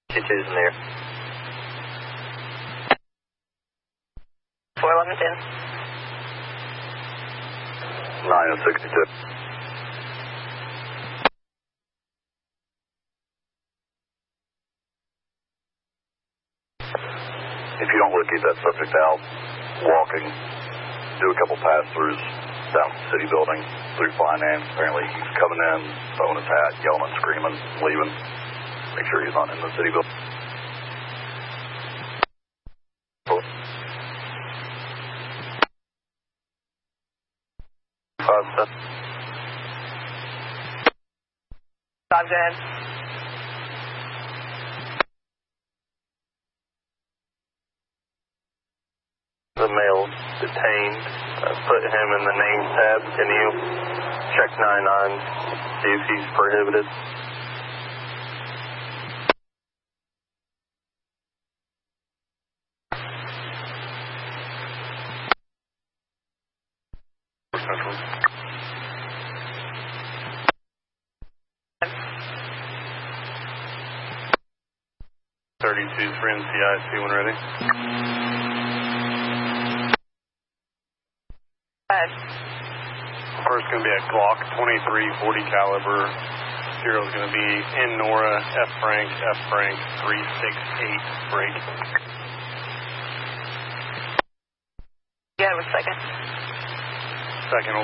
2's in there. 411's in. 9 and 62. If you don't look, keep that subject out, walking, do a couple pass-throughs down the city building, through finance. Apparently he's coming in, throwing his hat, yelling and screaming, leaving. Make sure he's not in the city building. Bob, go ahead. The male detained, put him in the names tab. Can you check 99, see if he's prohibited? Central. 32 for NCIC when ready. First going to be a Glock 23 40 caliber. Serial is going to be N Nora F Frank 368 break. Yeah, it was second. Second